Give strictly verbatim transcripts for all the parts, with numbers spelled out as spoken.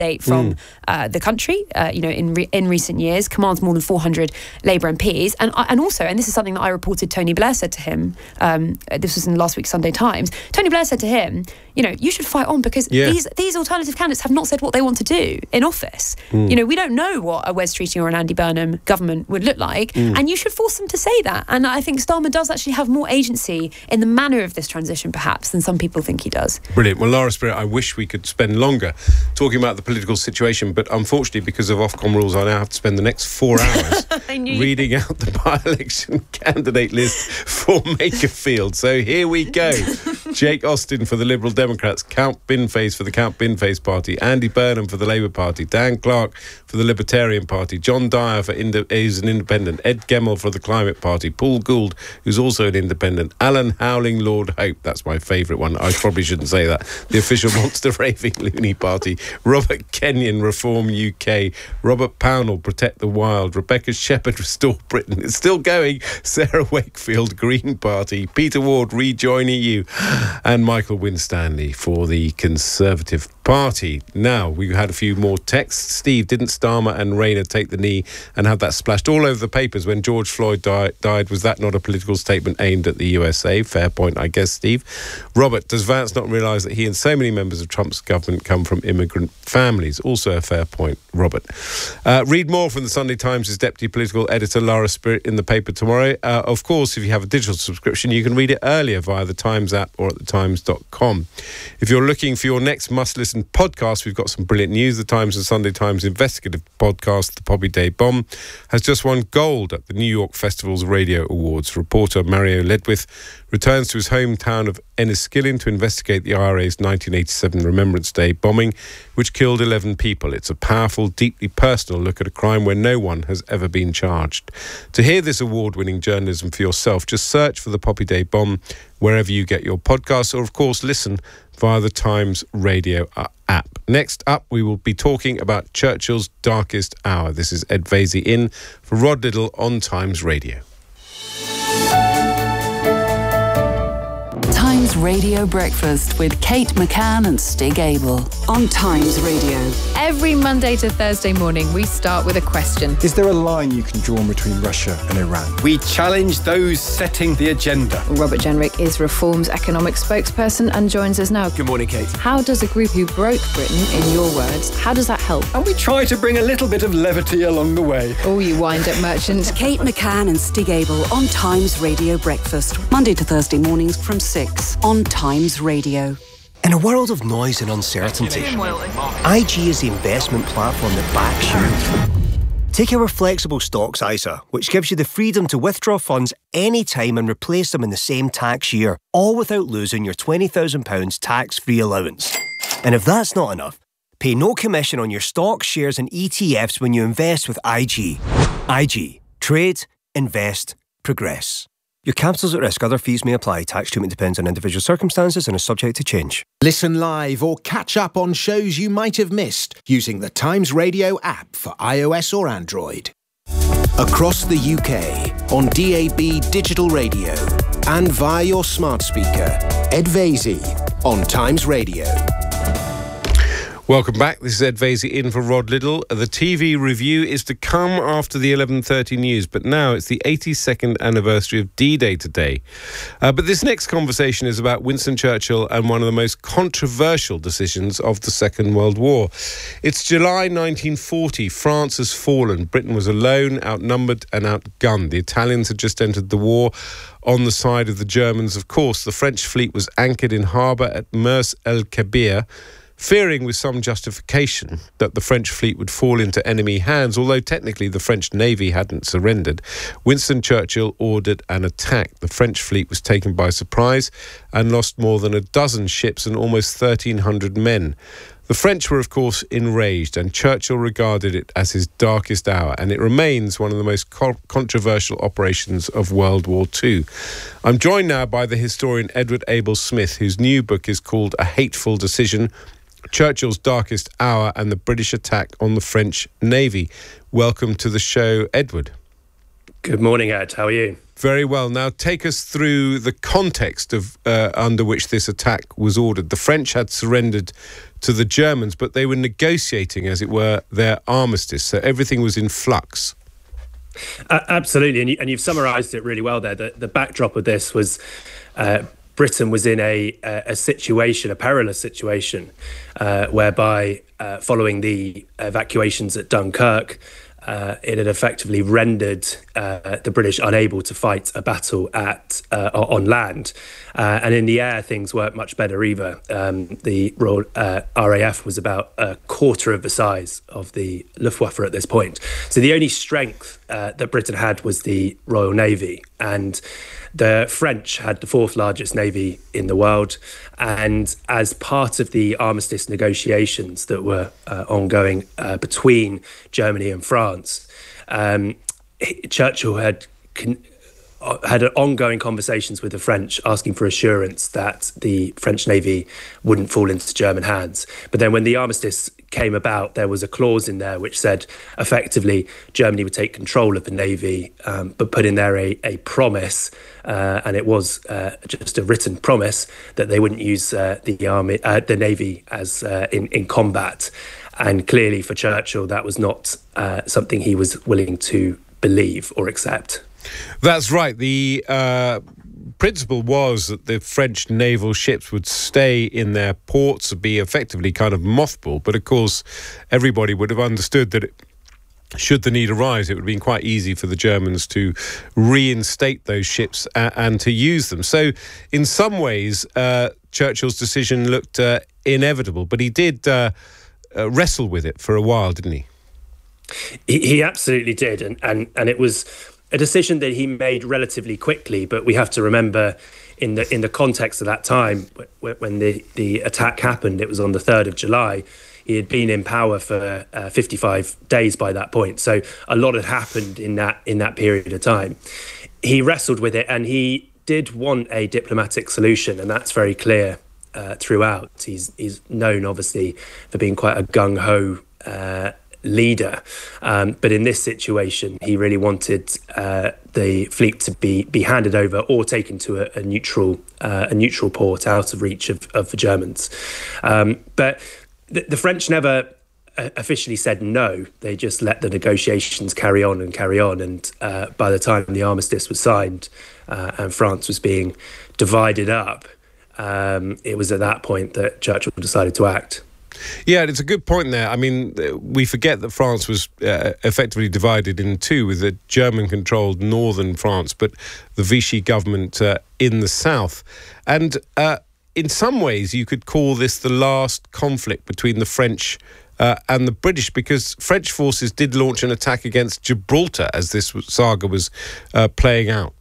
from mm. uh, the country, uh, you know, in re- in recent years, commands more than four hundred Labour M Ps. And and also, and this is something that I reported Tony Blair said to him, um, this was in last week's Sunday Times, Tony Blair said to him, you know, you should fight on because yeah. these these alternative candidates have not said what they want to do in office. Mm. You know, we don't know what a Wes Streeting or an Andy Burnham government would look like, mm. and you should force them to say that. And I think Starmer does actually have more agency in the manner of this transition, perhaps, than some people think he does. Brilliant. Well, Lara Spirit, I wish we could spend longer talking about the political situation, but unfortunately, because of Ofcom rules, I now have to spend the next four hours reading out the by-election candidate list for Makerfield. So here we go. Jake Austin for the Liberal Democrats, Count Binface for the Count Binface Party, Andy Burnham for the Labour Party, Dan Clark for the Libertarian Party, John Dyer for Ind- is an independent, Ed Gemmell for the Climate Party, Paul Gould, who's also an independent, Alan Howling Lord Hope, that's my favourite one, I probably shouldn't say that, the official Monster Raving Loony Party, Robert Kenyon, Reform U K, Robert Pownall, Protect the Wild, Rebecca Shepherd, Restore Britain, it's still going, Sarah Wakefield, Green Party, Peter Ward, Rejoin E U, and Michael Winstanley for the Conservative Party. Now, we had a few more texts. Steve, didn't Starmer and Rayner take the knee and have that splashed all over the papers when George Floyd di- died? Was that not a political statement aimed at the U S A? Fair point, I guess, Steve. Robert, does Vance not realise that he and so many members of Trump's government come from immigrant families? Also a fair point, Robert. Uh, read more from the Sunday Times' deputy political editor, Lara Spirit, in the paper tomorrow. Uh, of course, if you have a digital subscription, you can read it earlier via the Times app or at the times dot com. If you're looking for your next must-listen podcast, we've got some brilliant news. The Times and Sunday Times investigative podcast, The Poppy Day Bomb, has just won gold at the New York Festival's Radio Awards. Reporter Mario Ledwith returns to his hometown of Enniskillen to investigate the I R A's nineteen eighty-seven Remembrance Day bombing, which killed eleven people. It's a powerful, deeply personal look at a crime where no one has ever been charged. To hear this award-winning journalism for yourself, just search for The Poppy Day Bomb wherever you get your podcasts, or of course listen via the Times Radio app. Next up, we will be talking about Churchill's darkest hour. This is Ed Vasey in for Rod Liddle on Times Radio. Times Radio Breakfast with Kate McCann and Stig Abel on Times Radio. Every Monday to Thursday morning, we start with a question. Is there a line you can draw between Russia and Iran? We challenge those setting the agenda. Robert Jenrick is Reform's economic spokesperson and joins us now. Good morning, Kate. How does a group who broke Britain, in your words, how does that help? And we try to bring a little bit of levity along the way. Oh, you wind-up merchant. Kate McCann and Stig Abel on Times Radio Breakfast. Monday to Thursday mornings from six on Times Radio. In a world of noise and uncertainty, I G is the investment platform that backs you. Take our flexible stocks I S A, which gives you the freedom to withdraw funds anytime and replace them in the same tax year, all without losing your twenty thousand pounds tax-free allowance. And if that's not enough, pay no commission on your stocks, shares and E T Fs when you invest with I G. I G. Trade, invest, progress. Your capital's at risk. Other fees may apply. Tax treatment depends on individual circumstances and is subject to change. Listen live or catch up on shows you might have missed using the Times Radio app for iOS or Android. Across the U K, on D A B digital radio and via your smart speaker, Ed Vasey on Times Radio. Welcome back. This is Ed Vasey in for Rod Liddle. The T V review is to come after the eleven thirty news, but now it's the eighty-second anniversary of D-Day today. Uh, but this next conversation is about Winston Churchill and one of the most controversial decisions of the Second World War. It's July nineteen forty. France has fallen. Britain was alone, outnumbered and outgunned. The Italians had just entered the war on the side of the Germans. Of course, the French fleet was anchored in harbour at Mers el-Kabir, fearing with some justification that the French fleet would fall into enemy hands, although technically the French Navy hadn't surrendered. Winston Churchill ordered an attack. The French fleet was taken by surprise and lost more than a dozen ships and almost thirteen hundred men. The French were, of course, enraged, and Churchill regarded it as his darkest hour, and it remains one of the most co- controversial operations of World War Two. I'm joined now by the historian Edward Abel Smith, whose new book is called A Hateful Decision: Churchill's Darkest Hour and the British Attack on the French Navy. Welcome to the show, Edward. Good morning, Ed. How are you? Very well. Now, take us through the context of uh, under which this attack was ordered. The French had surrendered to the Germans, but they were negotiating, as it were, their armistice. So everything was in flux. Uh, absolutely, and, you, and you've summarised it really well there. The, the backdrop of this was uh, Britain was in a, a, a situation, a perilous situation, uh, whereby uh, following the evacuations at Dunkirk, Uh, it had effectively rendered uh, the British unable to fight a battle at uh, on land, uh, and in the air things weren't much better either. Um, the Royal uh, R A F was about a quarter of the size of the Luftwaffe at this point. So the only strength uh, that Britain had was the Royal Navy, and the French had the fourth largest navy in the world. And as part of the armistice negotiations that were uh, ongoing uh, between Germany and France, um, Churchill had con- had ongoing conversations with the French, asking for assurance that the French Navy wouldn't fall into German hands. But then when the armistice came about, there was a clause in there which said effectively Germany would take control of the Navy, um, but put in there a, a promise, uh, and it was uh, just a written promise that they wouldn't use uh, the army, uh, the Navy as uh, in, in combat. And clearly for Churchill, that was not uh, something he was willing to believe or accept. That's right. The uh, principle was that the French naval ships would stay in their ports, be effectively kind of mothballed. But of course, everybody would have understood that it, should the need arise, it would have been quite easy for the Germans to reinstate those ships a- and to use them. So in some ways, uh, Churchill's decision looked uh, inevitable, but he did uh, uh, wrestle with it for a while, didn't he? He, he absolutely did. And, and, and it was a decision that he made relatively quickly, but we have to remember in the in the context of that time, when the, the attack happened, it was on the third of July. He had been in power for uh, fifty-five days by that point. So a lot had happened in that in that period of time. He wrestled with it, and he did want a diplomatic solution, and that's very clear uh, throughout. He's, he's known, obviously, for being quite a gung-ho uh leader, um, but in this situation he really wanted uh, the fleet to be be handed over or taken to a, a neutral uh, a neutral port out of reach of, of the Germans. Um, but the, the French never uh, officially said no. They just let the negotiations carry on and carry on, and uh, by the time the armistice was signed uh, and France was being divided up, um, it was at that point that Churchill decided to act. Yeah, it's a good point there. I mean, we forget that France was uh, effectively divided in two, with a German-controlled northern France, but the Vichy government uh, in the south. And uh, in some ways, you could call this the last conflict between the French uh, and the British, because French forces did launch an attack against Gibraltar as this saga was uh, playing out.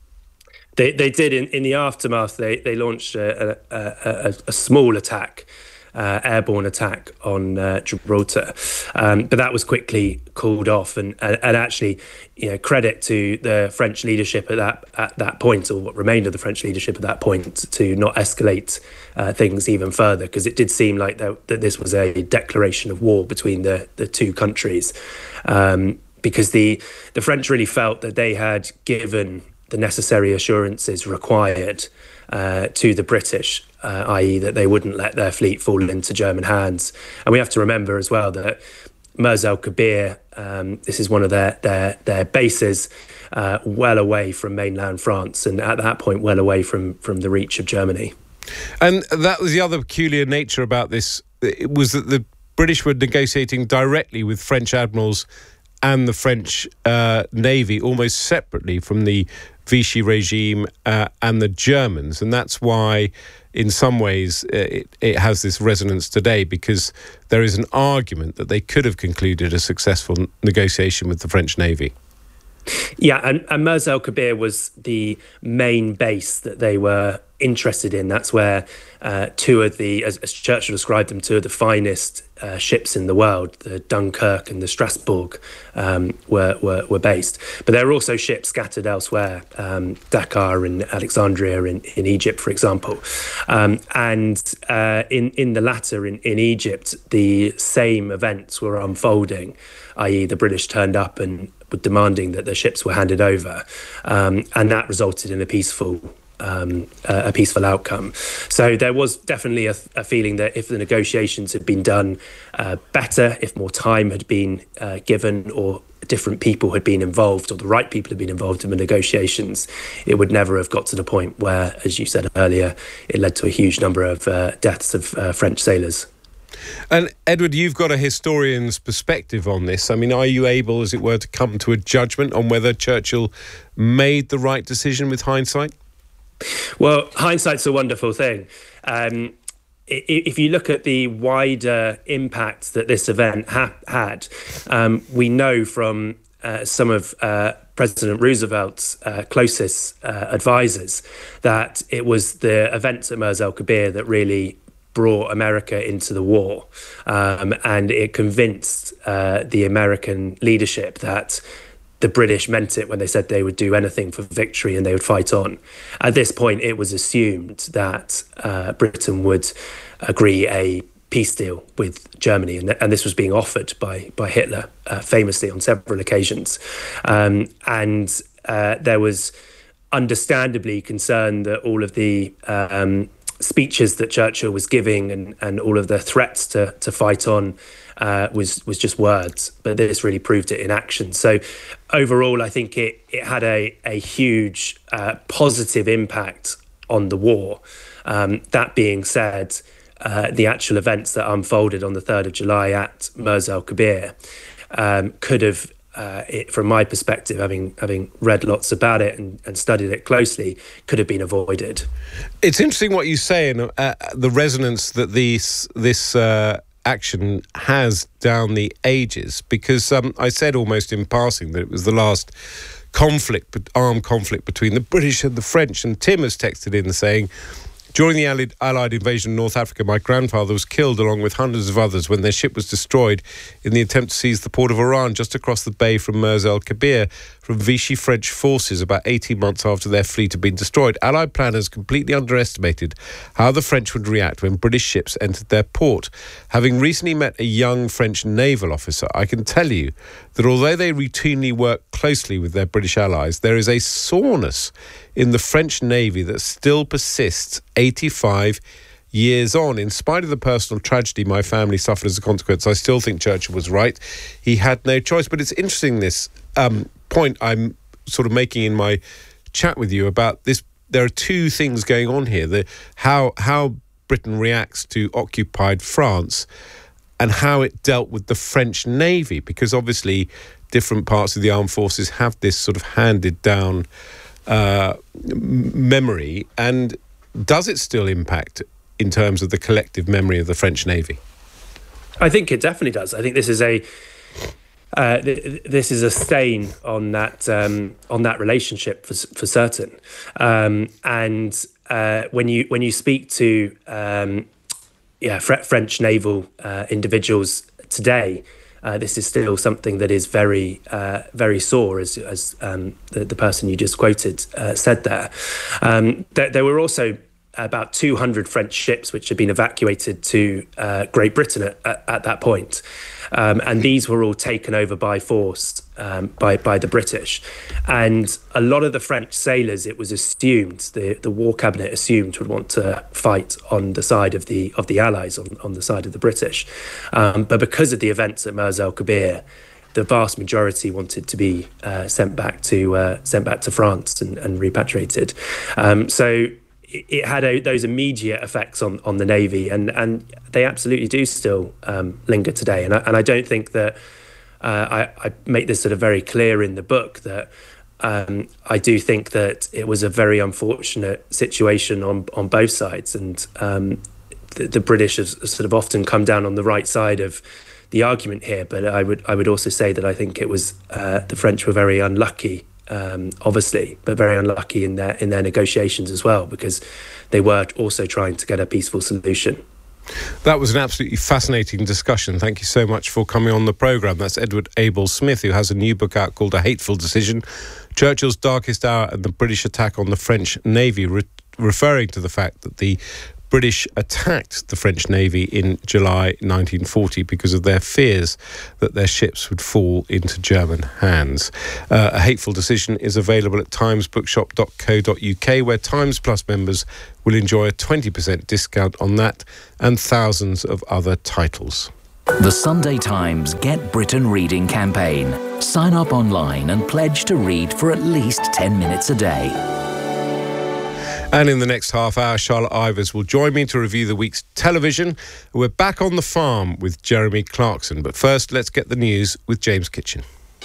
They they did. In, in the aftermath, they, they launched a, a, a, a small attack, Uh, airborne attack on uh, Gibraltar, um, but that was quickly called off. And, and and actually, you know, credit to the French leadership at that at that point, or what remained of the French leadership at that point, to not escalate uh, things even further, because it did seem like that, that this was a declaration of war between the the two countries, um, because the the French really felt that they had given the necessary assurances required uh, to the British, uh, that is that they wouldn't let their fleet fall into German hands. And we have to remember as well that Mers el Kabir, um, this is one of their their, their bases uh, well away from mainland France, and at that point well away from, from the reach of Germany. And that was the other peculiar nature about this, it was that the British were negotiating directly with French admirals and the French uh, Navy, almost separately from the Vichy regime uh, and the Germans. And that's why, in some ways, it, it has this resonance today, because there is an argument that they could have concluded a successful negotiation with the French Navy. Yeah, and, and Mers el Kabir was the main base that they were interested in. That's where uh, two of the, as, as Churchill described them, two of the finest uh, ships in the world, the Dunkirk and the Strasbourg, um, were, were were based. But there are also ships scattered elsewhere, um, Dakar and Alexandria in, in Egypt, for example. Um, and uh, in, in the latter, in, in Egypt, the same events were unfolding, that is the British turned up and were demanding that their ships were handed over, um, and that resulted in a peaceful um, uh, a peaceful outcome. So there was definitely a, a feeling that if the negotiations had been done uh, better, if more time had been uh, given, or different people had been involved, or the right people had been involved in the negotiations, it would never have got to the point where, as you said earlier, it led to a huge number of uh, deaths of uh, French sailors. And Edward, you've got a historian's perspective on this. I mean, are you able, as it were, to come to a judgment on whether Churchill made the right decision with hindsight? Well, hindsight's a wonderful thing. Um, if you look at the wider impact that this event ha- had, um, we know from uh, some of uh, President Roosevelt's uh, closest uh, advisors that it was the events at Mers el-Kabir that really brought America into the war, um, and it convinced uh, the American leadership that the British meant it when they said they would do anything for victory and they would fight on. At this point, it was assumed that uh, Britain would agree a peace deal with Germany, and, th- and this was being offered by by Hitler uh, famously on several occasions. Um, and uh, there was understandably concern that all of the um, speeches that Churchill was giving and, and all of the threats to, to fight on Uh, was was just words, but this really proved it in action. So overall, I think it it had a a huge uh, positive impact on the war. Um, that being said, uh, the actual events that unfolded on the third of July at Mers el-Kabir um, could have, uh, it, from my perspective, having having read lots about it and, and studied it closely, could have been avoided. It's interesting what you say, and uh, the resonance that these this. Uh action has down the ages, because um, I said almost in passing that it was the last conflict, armed conflict between the British and the French, and Tim has texted in saying, during the Allied, Allied invasion of North Africa, my grandfather was killed along with hundreds of others when their ship was destroyed in the attempt to seize the port of Oran just across the bay from Mers el-Kabir from Vichy French forces about eighteen months after their fleet had been destroyed. Allied planners completely underestimated how the French would react when British ships entered their port. Having recently met a young French naval officer, I can tell you that although they routinely work closely with their British allies, there is a soreness in the French Navy that still persists eighty-five years on. In spite of the personal tragedy my family suffered as a consequence, I still think Churchill was right. He had no choice. But it's interesting, this um, point I'm sort of making in my chat with you about this. There are two things going on here. The, how, how Britain reacts to occupied France and how it dealt with the French Navy, because obviously different parts of the armed forces have this sort of handed down uh, memory. And does it still impact in terms of the collective memory of the French Navy? I think it definitely does. I think this is a uh, th- this is a stain on that um, on that relationship for for certain. Um, and uh, when you when you speak to um, yeah Fre- French naval uh, individuals today, uh, this is still something that is very uh, very sore, as as um, the, the person you just quoted uh, said there. Um, there. There were also about two hundred French ships which had been evacuated to uh, Great Britain at, at, at that point. Um, and these were all taken over by force um, by, by the British. And a lot of the French sailors, it was assumed, the, the war cabinet assumed, would want to fight on the side of the of the Allies, on, on the side of the British. Um, but because of the events at Mers el-Kabir, the vast majority wanted to be uh, sent back to uh, sent back to France and, and repatriated. Um, so it had a, those immediate effects on, on the Navy, and, and they absolutely do still um, linger today. And I, and I don't think that uh, I, I make this sort of very clear in the book that um, I do think that it was a very unfortunate situation on, on both sides, and um, the, the British have sort of often come down on the right side of the argument here. But I would I would also say that I think it was uh, the French were very unlucky. Um, obviously, but very unlucky in their in their negotiations as well, because they were also trying to get a peaceful solution. That was an absolutely fascinating discussion. Thank you so much for coming on the programme. That's Edward Abel-Smith, who has a new book out called A Hateful Decision, Churchill's Darkest Hour and the British Attack on the French Navy, re- referring to the fact that the British attacked the French Navy in July nineteen forty because of their fears that their ships would fall into German hands. Uh, a Hateful Decision is available at times bookshop dot co dot uk, where Times Plus members will enjoy a twenty percent discount on that and thousands of other titles. The Sunday Times Get Britain Reading campaign. Sign up online and pledge to read for at least ten minutes a day. And in the next half hour, Charlotte Ivers will join me to review the week's television. We're back on the farm with Jeremy Clarkson. But first, let's get the news with James Kitchen.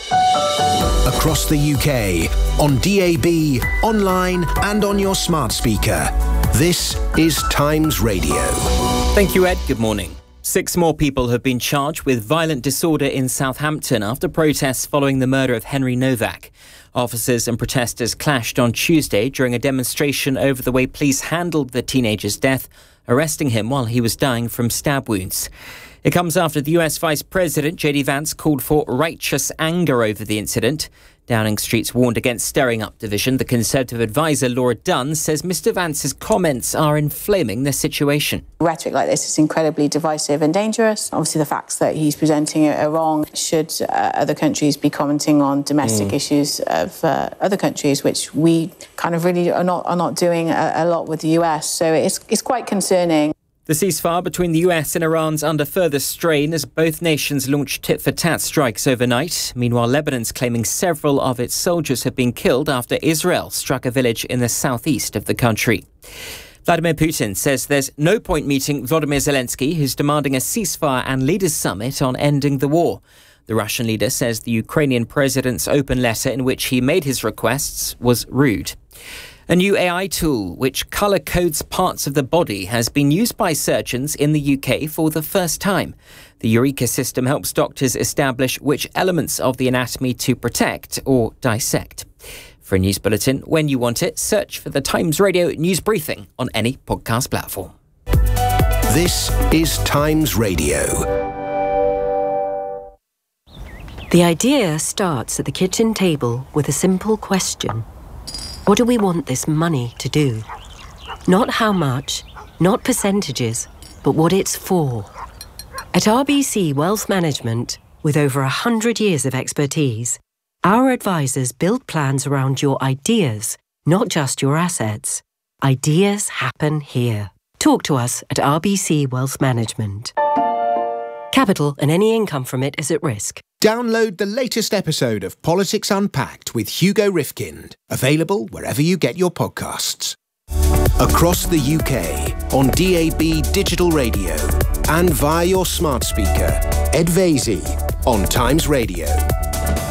Across the U K, on D A B, online and on your smart speaker. This is Times Radio. Thank you, Ed. Good morning. Six more people have been charged with violent disorder in Southampton after protests following the murder of Henry Novak. Officers and protesters clashed on Tuesday during a demonstration over the way police handled the teenager's death, arresting him while he was dying from stab wounds. It comes after the U S Vice President J D Vance called for righteous anger over the incident. Downing Street's warned against stirring up division. The Conservative advisor Laura Dunn says Mister Vance's comments are inflaming the situation. Rhetoric like this is incredibly divisive and dangerous. Obviously, the facts that he's presenting are wrong. Should uh, other countries be commenting on domestic mm. issues of uh, other countries, which we kind of really are not are not doing a, a lot with the U S. So it's it's quite concerning. The ceasefire between the U S and Iran's under further strain as both nations launched tit-for-tat strikes overnight. Meanwhile, Lebanon's claiming several of its soldiers have been killed after Israel struck a village in the southeast of the country. Vladimir Putin says there's no point meeting Volodymyr Zelensky, who's demanding a ceasefire and leaders' summit on ending the war. The Russian leader says the Ukrainian president's open letter in which he made his requests was rude. A new A I tool which colour codes parts of the body has been used by surgeons in the U K for the first time. The Eureka system helps doctors establish which elements of the anatomy to protect or dissect. For a news bulletin, when you want it, search for the Times Radio News Briefing on any podcast platform. This is Times Radio. The idea starts at the kitchen table with a simple question. What do we want this money to do? Not how much, not percentages, but what it's for. At R B C Wealth Management, with over one hundred years of expertise, our advisors build plans around your ideas, not just your assets. Ideas happen here. Talk to us at R B C Wealth Management. Capital and any income from it is at risk. Download the latest episode of Politics Unpacked with Hugo Rifkind. Available wherever you get your podcasts. Across the U K, on D A B digital radio and via your smart speaker, Ed Vaizey on Times Radio.